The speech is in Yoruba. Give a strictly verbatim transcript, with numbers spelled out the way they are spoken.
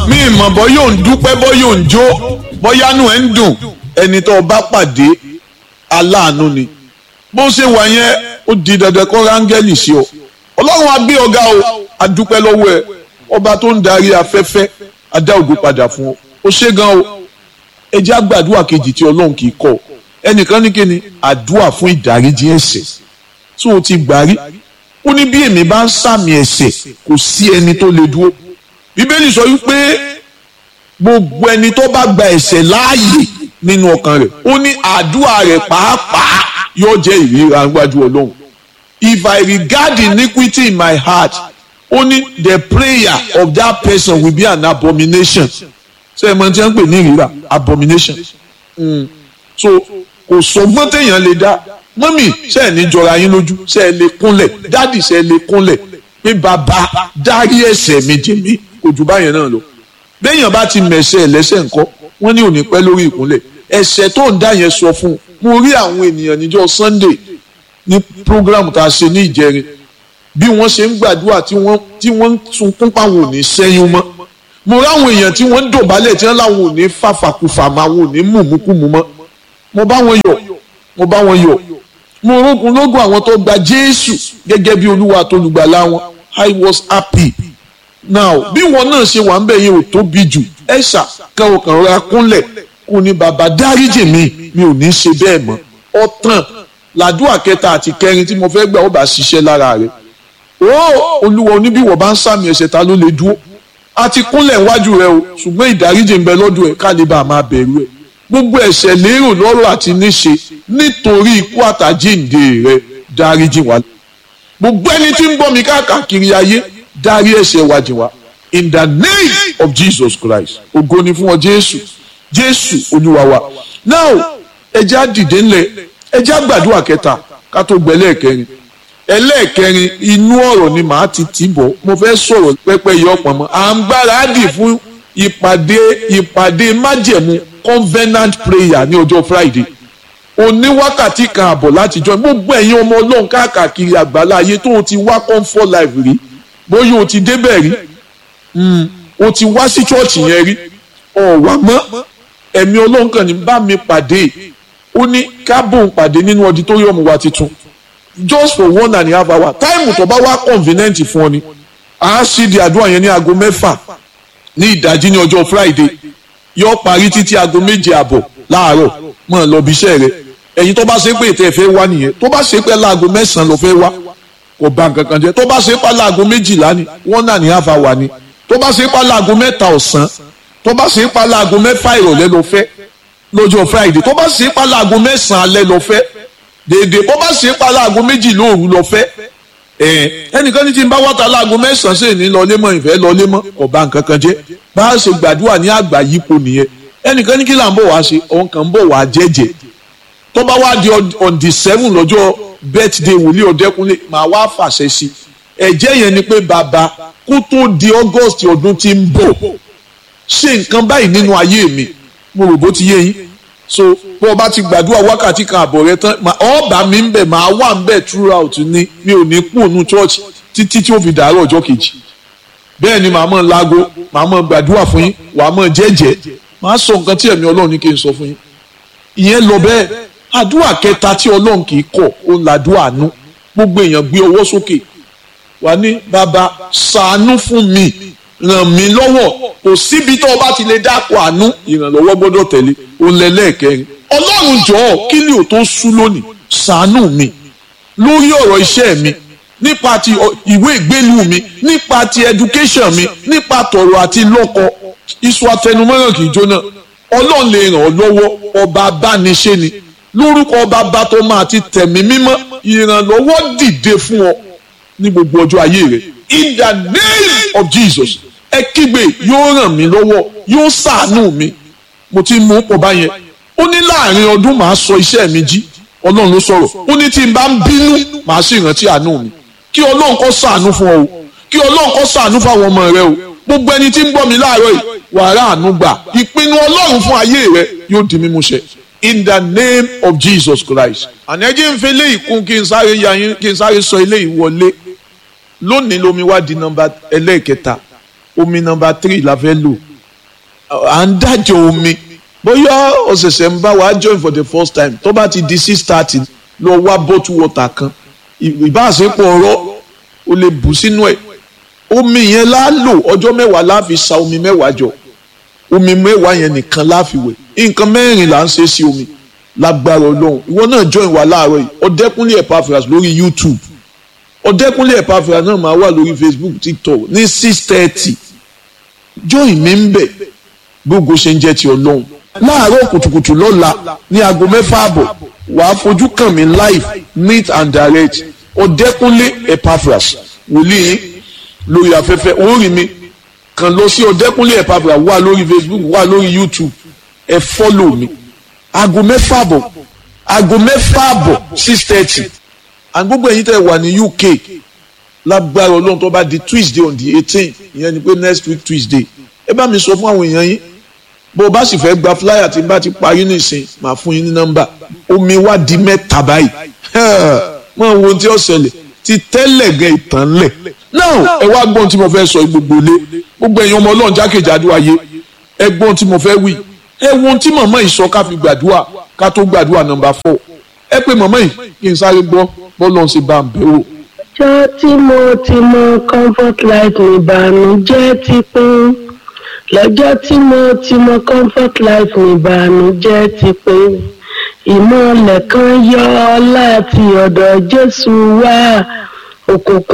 mi ìmọ̀ bọ́ yóò ń dúpẹ́ bọ́ yóò ń jó bọ́yánú ẹ̀ ń dùn ẹni tó bá pàdé aláàánú ni bó ṣe wà yẹn ó di dandan kó rángẹ́lì sí ọ ọlọ́run á gbé ọ̀gá o a dúpẹ́ lọ́wọ́ ẹ ọba tó ń darí afẹ́fẹ́ a dá ògo padà fún ọ ó ṣe gan o ẹ jẹ́ àgbàdua kejì tí ọlọ́run kì í kọ̀ ẹnìkan ní kíni àdúà fún ìdáríjì ẹ̀ṣẹ̀ tí o ti gbà rí ó ní bí èmi bá ń sàmì ẹ̀ṣẹ̀ kò sí ẹni tó lè dúró bíbélì sọ wípé gbogbo ẹni tó bá gba ẹ̀ṣẹ̀ láàyè nínú ọkàn rẹ̀ ó ní àdúà rẹ̀ pàápàá yóò jẹ́ ìríra níwájú ọlọ́run if I regard iniquity in my heart only the prayer of that person will be an abomination ṣé ẹ mọ̀ tí wọ́n ń pè ní ìríra abomination mm. so kò sọgbọ́n téèyàn lè dá mọ́mì ṣe ẹ̀ ní jọra yín lójú ṣe ẹ lè kúnlẹ̀ dádì ṣe ẹ lè kúnlẹ̀ pé bàbá dárí ẹ̀ṣẹ̀ mi jì mí kò jù báyẹn náà lọ béèyàn bá ti mẹ̀ṣẹ̀ ẹlẹ́ṣẹ̀ ńkọ́ wọ́n ní òní pẹ́ lórí ìkúnlẹ̀ ẹ̀ṣẹ̀ tó ń dá yẹn sọ fún un mo rí àwọn ènìyàn níjọ́ Sunday ní program tá a ṣe ní Ìjẹrin bí wọ́n ṣe ń gbàdúrà tí wọ́n tí wọ́n ń sunkún páwọn ò ní sẹ́yún mọ́ mo rí àwọn èèyàn tí wọ́n ń dọ̀bálẹ̀ tí wọ́n láwọn ò ní fàfàkùfà máa wọn ò ní mùmúkùmù mọ́ mo bá wọn yọ̀ mo bá wọn yọ̀ mo rógun lógún àwọn tó gba Jésù gẹ́gẹ́ bí Olúwa àtolùgbàlà wọn I was happy now bí wọn náà ṣe wà ń bẹ̀ yẹn ò tóbi jù ẹ̀ṣà kan ò kàn ra kúnlẹ̀ kò ní bàbá dáríjì mi mi ò ní ṣe bẹ́ẹ̀ mọ́ ọ̀tàn làdúrà kẹta àti kẹrin tí mo fẹ́ gbà ó bá ṣiṣẹ́ lára rẹ̀ ó Olúwa oníbíwọ̀ bá ń sàmì ẹ̀ṣẹ̀ ta ló lè dúró a ti kúnlẹ̀ wájú rẹ o ṣùgbọ́n ìdáríjì ń bẹ lọ́dọ̀ ẹ̀ ká lè bá a máa bẹ̀rù ẹ̀ gbogbo ẹ̀ṣẹ̀ lérò lọ́rọ̀ àti níṣe nítorí ikú àtàjíǹde rẹ dáríjì wá gbogbo ẹni tí ń bọ́ mi káàkiri ayé dárí ẹ̀ṣẹ̀ wa jì wá in the name of Jesus Christ ògo ni fún ọ Jésù Jésù Olúwa wa now ẹjẹ́ á dìde ńlẹ̀ ẹjẹ́ á gbàdúrà kẹta ká tó gbẹ́lẹ́ kẹrin ẹlẹ́ẹ̀kẹrin inú ọ̀rọ̀ ni màá ti tì bọ̀ mo fẹ́ sọ̀rọ̀ pẹ́pẹ́ yọ ọ̀pọ̀ mọ́ à ń gbáradì fún ìpàdé ìpàdé májẹ̀mú covenant prayer ní ọjọ́ Friday òní wákàtí kan àbọ̀ láti jọ gbogbo ẹ̀yin ọmọ Ọlọ́run káàkiri àgbàlá ayé tó o ti wá comfort life rí bóyá o ti débẹ̀ rí o ti wá sí chọ́ọ̀chì yẹn rí ọ̀wà mọ́ ẹ̀mí Ọlọ́run kan ní bá mi pàdé ó ní kábòm pàdé nínú auditorium wa titun just for one and a half hour táìmù tó bá wá convenient fún ọ ni à á ṣí di àdúrà yẹn ní aago mẹ́fà ní ìdájí ní ọjọ́ Friday yóò parí títí aago méje àbọ̀ láàárọ̀ mọ̀ lọ bí iṣẹ́ rẹ̀ ẹ̀yin tó bá ṣe pé ètò ẹ̀fẹ́ wá nìyẹn tó bá ṣe pé láago mẹ́sàn-án ló fẹ́ wá kò bá nǹkan kan jẹ́ tó bá ṣe pé láago méjìlá ni one and a half hour ni tó bá ṣe pé láago mẹ́ta ọ̀sán tó bá ṣe pé láago mẹ́fà ìrọ̀lẹ́ ló fẹ́ lọ́jọ́ Friday tó bá ṣe pé láago mẹ́sàn-án alẹ́ ló fẹ́ dèdè bó bá ṣe pa láago méjì lóòru lọ fẹ́ ẹnìkan ní tí n bá wọ́ta láago mẹ́sàn-án sì ní lọlé mọ́ ìfẹ́ lọlé mọ́ kò bá nǹkan kan jẹ́ bá a ṣe gbàdúrà ní àgbà yípo nìyẹn ẹnìkan ní kí là ń bọ̀ wá ṣe òun kàn ń bọ̀ wá jẹ́jẹ́ tó bá wá di on the seven lọ́jọ́ birthday wòlíì Ọ̀dẹ́kúnlé màá wá fàṣẹ sí ẹ̀jẹ̀ yẹn ni pé bàbá kó tó di August ọdún tí ń bọ̀ ṣe nǹkan báyìí nínú ayé mi mo rò bó ti yé yín so bó o bá ti gbàdúrà wákàtí kan àbọ̀ rẹ tán ọba mi ń bẹ̀ máa wà ń bẹ̀ throughout ní mi ò ní kú ònú church títí tí ó fi dàárọ̀ ọjọ́ kejì bẹ́ẹ̀ ni màá mọ̀ láago màá mọ̀ gbàdúrà fún yín wàá mọ̀ jẹ́jẹ́ màá sọ nǹkan tí ẹ̀mí Ọlọ́run ní kí n sọ fún yín ìyẹn lọ bẹ́ẹ̀ àdúrà kẹta tí Ọlọ́run kì í kọ̀ ó ń làdúrà àánú gbogbo èèyàn gbé ọwọ́ sókè wà ní bàbá ṣàánú fún mi ràn mí lọ́wọ́ kò síbi tó o bá ti lè dákọ̀ àánú ìrànlọ́wọ́ gbọ́dọ̀ tẹ̀lé òun lẹ́lẹ́ẹ̀kẹrin Ọlọ́run jọ̀ọ́ kí ni ò tó sú lónìí ṣàánú mi lórí ọ̀rọ̀ iṣẹ́ mi nípa ti ìwé ìgbélú mi nípa ti education mi nípa tọ̀rọ̀ àti lọ́kọ iṣu atẹnumọ́ràn kì í jóná Ọlọ́run lè ràn ọ́ lọ́wọ́ ọba abániṣe ni lórúkọ ọba bàtọ́ máa ti tẹ̀mí mímọ́ ìrànlọ́wọ́ dìde fún ọ ní gbogbo ọjọ́ ayé rẹ in the name of Jesus ẹ kígbe yóò ràn mí lọ́wọ́ yóò ṣàánú mi mo ti mú pọ̀ báyẹn ó ní láàrin ọdún màá sọ iṣẹ́ mi jí Ọlọ́run ló sọ̀rọ̀ ó ní tí n bá ń bínú màá sì rántí àánú mi kí Ọlọ́run kó ṣàánú fún ọ o kí Ọlọ́run kó ṣàánú fún àwọn ọmọ rẹ o gbogbo ẹni tí ń gbọ́ mi láàárọ̀ yìí wàrà àánú gbà ìpinnu Ọlọ́run fún ayé rẹ yóò di mímú ṣẹ in the name of Jesus Christ. àní ẹjẹ́ ń fi eléyìí kún kí n sáré ya yín kí n sáré sọ eléyìí wọlé lónìí lomi wá di nọ́mbà ẹlẹ́ẹ̀kẹta omi nọ́mbà three la fẹ́ lò à ń dájọ́ omi bóyá ọ̀sẹ̀sẹ̀ ń bá wa join for the first time tó bá ti di six thirty lọ wá bottle water kan ìbáṣepọ̀ ọ̀rọ̀ o lè bù sínú ẹ̀ omi yẹn la lò ọjọ́ mẹ́wàá la fi sa omi mẹ́wàá jọ omi mẹ́wàá yẹn nìkan la fi wẹ̀ nǹkan mẹ́rin là ń ṣe sí omi lágbára Ọlọ́run ìwọ náà join wa láàárọ̀ yìí Ọ̀dẹ́kúnlé Epaphras lórí YouTube Ọ̀dẹ́kúnlé Epaphras náà máa wà lórí Facebook TikTok ní six thirty join mi ń bẹ̀ gbogbo ṣe ń jẹ́ ti Ọlọ́run láàárọ̀ kùtùkùtù lọ́la ní aago mẹ́fà àbọ̀ wàá fojú kàn mí live meet and direct Ọ̀dẹ́kúnlé Epaphras wòlíì lórí afẹ́fẹ́ orí mi kàn lọ sí Ọ̀dẹ́kúnlé Epaphras wà lórí Facebook wà lórí YouTube ẹ follow mi aago mẹ́fà àbọ̀ aago mẹ́fà àbọ̀ six thirty and gbogbo ẹ̀yin tẹ́ wà ní U K lágbára Ọlọ́run tó bá di Tuesday on the eighteen ìyẹn ni pé next week Tuesday ẹ bá mi sọ fún àwọn èèyàn yín bó o bá sì fẹ́ gba flyer tí n bá ti parí nìsín màá fún yín ní nọ́mbà omi wá di mẹ́ta báyìí mọ ohun tí ó ṣẹlẹ̀ ti tẹ́lẹ̀ gan ìtàn lẹ̀ náà ẹ wá gbọ́n tí mo fẹ́ sọ gbogbo lé gbogbo ẹ̀yin ọmọ Ọlọ́run jákèjádò ayé ẹ gbọ́n tí mo fẹ́ wí ẹ wo ohun tí màmá yìí sọ ká fi gbàdúrà ká tó gbàdúrà nọ́mbà four ẹ pé màmá yìí kí n sáré gbọ́ bọ́ọ̀lù ọ̀hún ṣe bá ń bẹ̀ wò. ọjọ́ tí mo ti mọ Comfort Life ní ìbànújẹ́ ti pín lọ́jọ́ tí mo ti mọ Comfort Life ní ìbànújẹ́ ti pín ìmọ̀lẹ̀ kan yọ láti ọ̀dọ̀ Jésù wá òkùnkùn.